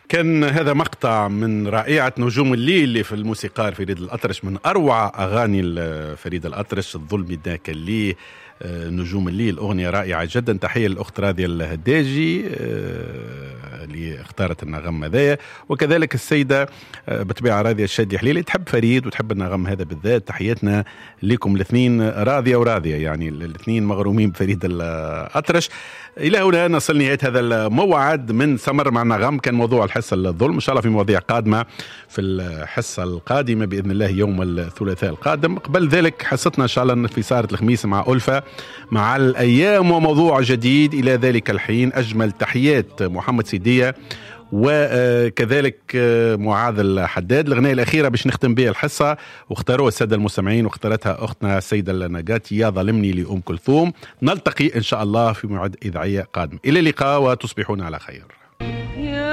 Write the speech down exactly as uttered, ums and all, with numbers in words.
كان هذا مقطع من رائعة نجوم الليل اللي في الموسيقار فريد الأطرش، من أروع أغاني فريد الأطرش. الظلم ذاك اللي نجوم الليل، أغنية رائعة جدا. تحية للأخت راضية الهداجي اللي اختارت النغم هذايا، وكذلك السيدة بطبيعة راضية الشادي حليلي تحب فريد وتحب النغم هذا بالذات. تحياتنا لكم الاثنين، راضية وراضية، يعني الاثنين مغرومين بفريد الأطرش. إلى هنا نصل نهاية هذا الموعد من سمر مع النغم. كان موضوع الحصة الظلم، إن شاء الله في مواضيع قادمة في الحصة القادمة بإذن الله يوم الثلاثاء القادم. قبل ذلك حصتنا إن شاء الله في سهرة الخميس مع ألفة مع الأيام وموضوع جديد. إلى ذلك الحين أجمل تحيات محمد سيدية وكذلك معاذ الحداد. الأغنية الأخيرة باش نختم بها الحصة واختاروها السادة المستمعين واختارتها أختنا السيدة النجاتي، يا ظلمني لأم كلثوم. نلتقي إن شاء الله في موعد إذاعية قادم. إلى اللقاء وتصبحون على خير.